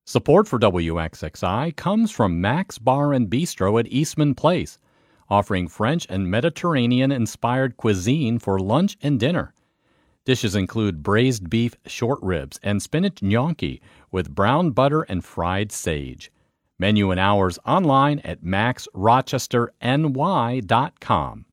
Support for WXXI comes from Max Bar and Bistro at Eastman Place, offering French and Mediterranean-inspired cuisine for lunch and dinner. Dishes include braised beef short ribs and spinach gnocchi with brown butter and fried sage. Menu and hours online at maxrochesterny.com.